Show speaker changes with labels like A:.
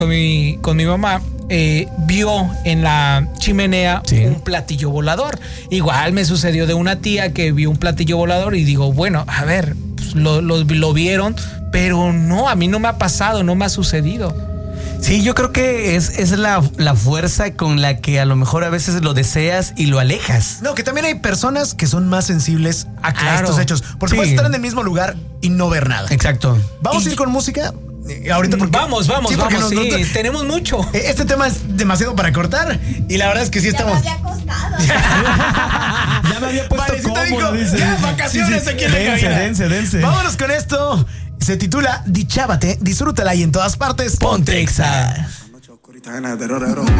A: con mi mamá, vio en la chimenea un platillo volador. Igual me sucedió de una tía que vio un platillo volador y digo, bueno, a ver, pues lo vieron, pero no, a mí no me ha pasado, no me ha sucedido.
B: Sí, yo creo que es la fuerza con la que a lo mejor a veces lo deseas y lo alejas.
C: No, que también hay personas que son más sensibles a estos hechos. Por supuesto, estar en el mismo lugar y no ver nada.
B: Exacto.
C: Vamos a ir con música. Ahorita porque,
A: vamos, tenemos mucho.
C: Este tema es demasiado para cortar y la verdad es que sí estamos.
D: Ya me había acostado.
B: Ya me había puesto cómodo,
C: dijo,
B: dice.
C: ya, vacaciones aquí en la cabina.
B: Dense.
C: Vámonos con esto. Se titula Dichábate, disfrútala y en todas partes
B: Ponte Exa.